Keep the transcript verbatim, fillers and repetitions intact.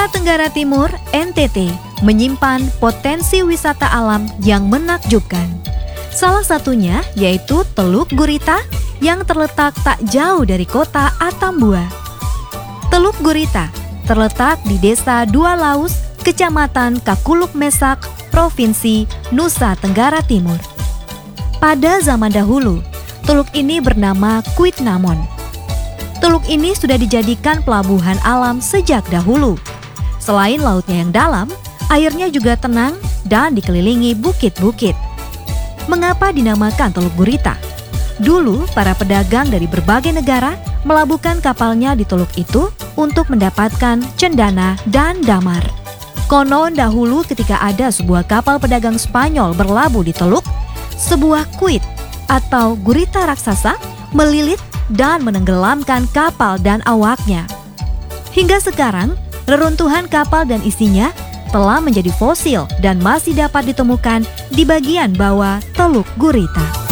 Nusa Tenggara Timur, N T T, menyimpan potensi wisata alam yang menakjubkan. Salah satunya yaitu Teluk Gurita yang terletak tak jauh dari kota Atambua. Teluk Gurita terletak di Desa Dua Laus, Kecamatan Kakuluk Mesak, Provinsi Nusa Tenggara Timur. Pada zaman dahulu, teluk ini bernama Kuitnamon. Teluk ini sudah dijadikan pelabuhan alam sejak dahulu. Selain lautnya yang dalam, airnya juga tenang dan dikelilingi bukit-bukit. Mengapa dinamakan Teluk Gurita? Dulu, para pedagang dari berbagai negara melabuhkan kapalnya di teluk itu untuk mendapatkan cendana dan damar. Konon dahulu ketika ada sebuah kapal pedagang Spanyol berlabuh di teluk, sebuah kuit atau gurita raksasa melilit dan menenggelamkan kapal dan awaknya. Hingga sekarang, reruntuhan kapal dan isinya telah menjadi fosil dan masih dapat ditemukan di bagian bawah Teluk Gurita.